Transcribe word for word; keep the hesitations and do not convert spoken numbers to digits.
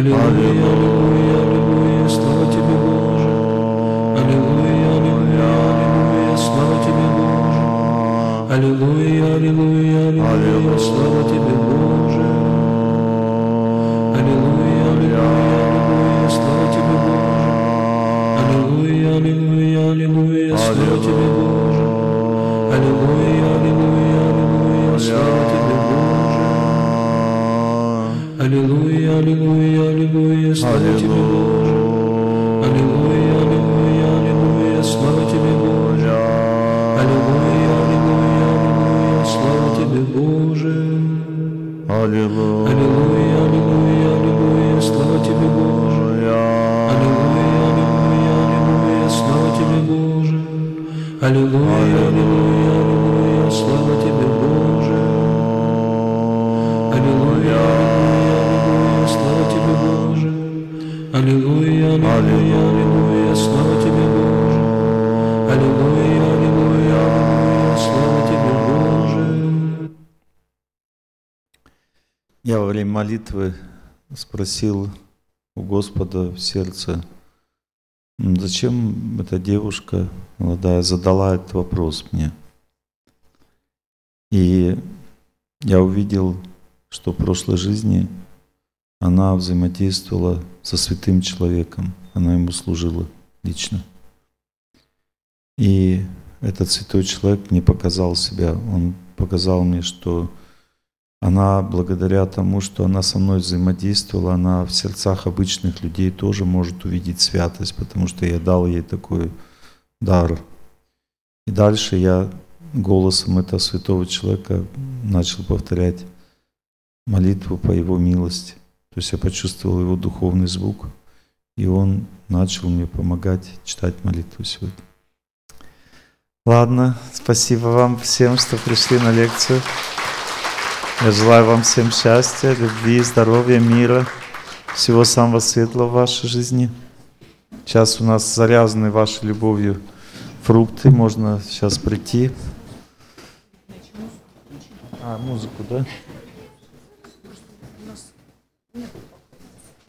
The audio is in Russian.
Аллилуйя, аллилуйя, аллилуйя, слава тебе, Боже. Аллилуйя, аллилуйя, аллилуйя, слава тебе, Боже. Аллилуйя, аллилуйя, аллилуйя, слава тебе, Боже. Аллилуйя, аллилуйя, аллилуйя, слава тебе, Боже. Аллилуйя, аллилуйя, аллилуйя, слава тебе, Боже. Аллилуйя, аллилуйя, аллилуйя, слава тебе, Боже. Аллилуйя, аллилуйя, аллилуйя, слава тебе, Боже. Аллилуйя, аллилуйя, аллилуйя, слава тебе, Боже. Аллилуйя, аллилуйя, аллилуйя, слава тебе, Боже. Аллилуйя, аллилуйя, аллилуйя, аллилуйя, слава тебе, Боже. Аллилуйя, аллилуйя, аллилуйя, слава тебе, Боже. Аллилуйя, аллилуйя, аллилуйя, слава тебе, Боже. Аллилуйя, аллилуйя, аллилуйя, слава тебе, Боже. Аллилуйя, аллилуйя, аллилуйя, слава тебе, Боже. Аллилуйя, аллилуйя, аллилуйя, слава тебе, Боже. Я во время молитвы спросил у Господа в сердце, зачем эта девушка молодая задала этот вопрос мне. И я увидел, что в прошлой жизни она взаимодействовала со святым человеком, она ему служила лично. И этот святой человек мне показал себя, он показал мне, что она, благодаря тому, что она со мной взаимодействовала, она в сердцах обычных людей тоже может увидеть святость, потому что я дал ей такой дар. И дальше я голосом этого святого человека начал повторять молитву по его милости. То есть я почувствовал его духовный звук, и он начал мне помогать читать молитву сегодня. Ладно, спасибо вам всем, что пришли на лекцию. Я желаю вам всем счастья, любви, здоровья, мира, всего самого светлого в вашей жизни. Сейчас у нас заряжены вашей любовью фрукты, можно сейчас прийти. А, музыку, да?